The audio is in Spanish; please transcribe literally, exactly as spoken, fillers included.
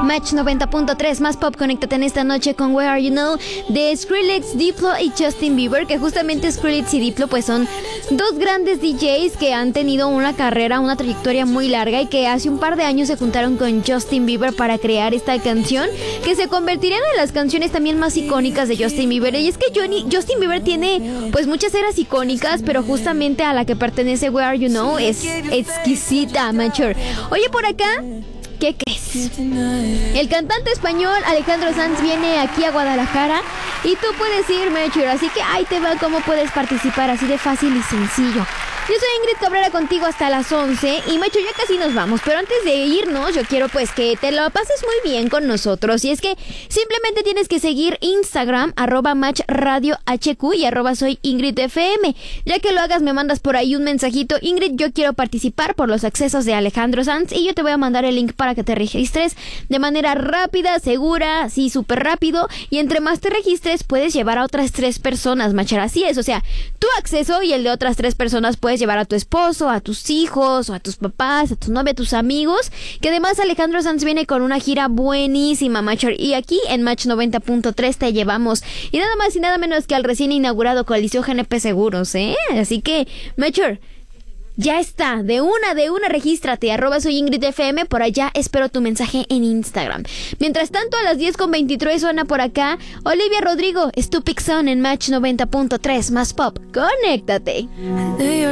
Match noventa punto tres, más pop, conéctate en esta noche con Where Are You Now de Skrillex, Diplo y Justin Bieber, que justamente Skrillex y Diplo pues son dos grandes D Js que han tenido una carrera, una trayectoria muy larga y que hace un par de años se juntaron con Justin Bieber para crear esta canción que se convertiría en una de las canciones también más icónicas de Justin Bieber. Y es que Johnny, Justin Bieber tiene pues muchas eras icónicas, pero justamente a la que pertenece Where Are You Now es exquisita, mature. Oye, por acá, ¿qué crees? El cantante español Alejandro Sanz viene aquí a Guadalajara y tú puedes ir, mature, así que ahí te va cómo puedes participar, así de fácil y sencillo. Yo soy Ingrid Cabrera contigo hasta las once y macho, ya casi nos vamos, pero antes de irnos yo quiero pues que te lo pases muy bien con nosotros y es que simplemente tienes que seguir Instagram, arroba Match Radio H Q y arroba soy Ingrid F M. Ya que lo hagas me mandas por ahí un mensajito: Ingrid, yo quiero participar por los accesos de Alejandro Sanz, y yo te voy a mandar el link para que te registres de manera rápida, segura, sí, súper rápido, y entre más te registres puedes llevar a otras tres personas, machar, así es, o sea, tu acceso y el de otras tres personas puedes llevar a tu esposo, a tus hijos, o a tus papás, a tu novia, a tus amigos, que además Alejandro Sanz viene con una gira buenísima, Matcher, y aquí en Match noventa punto tres te llevamos, y nada más y nada menos que al recién inaugurado Coliseo G N P Seguros, ¿eh? Así que, Matcher, ya está, de una, de una, regístrate, arroba soy Ingrid F M, por allá espero tu mensaje en Instagram. Mientras tanto, a las diez con veintitrés suena por acá Olivia Rodrigo, Stupid Son en Match noventa punto tres, más pop, conéctate.